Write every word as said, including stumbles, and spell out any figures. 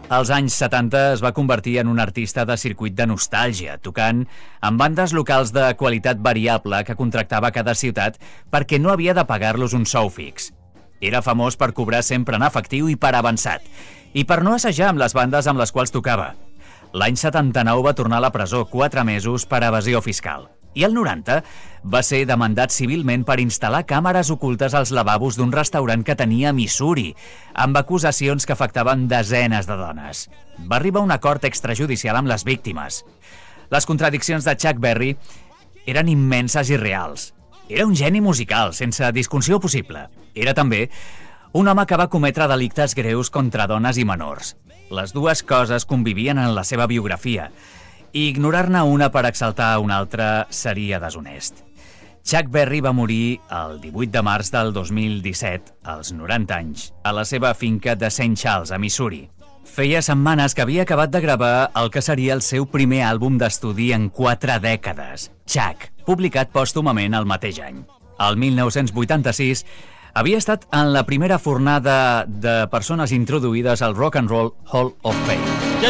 Als anys setanta es va convertir en un artista de circuit de nostàlgia, tocant en bandes locals de qualitat variable que contractava cada ciutat perquè no havia de pagar-los un sou fix. Era famós per cobrar sempre en efectiu i per avançat, i per no assajar amb les bandes amb les quals tocava. L'any setanta-nou va tornar a la presó quatre mesos per evasió fiscal. I el noranta va ser demandat civilment per instal·lar càmeres ocultes als lavabos d'un restaurant que tenia a Missouri, amb acusacions que afectaven desenes de dones. Va arribar a un acord extrajudicial amb les víctimes. Les contradiccions de Chuck Berry eren immenses i reals. Era un geni musical, sense discussió possible. Era també un home que va cometre delictes greus contra dones i menors. Les dues coses convivien en la seva biografia, i ignorar-ne una per exaltar una altra seria deshonest. Chuck Berry va morir el divuit de març del dos mil disset, als noranta anys, a la seva finca de Saint Charles, a Missouri. Feia setmanes que havia acabat de gravar el que seria el seu primer àlbum d'estudi en quatre dècades, Chuck, publicat pòstumament el mateix any. El mil nou-cents vuitanta-sis havia estat en la primera fornada de persones introduïdes al Rock and Roll Hall of Fame.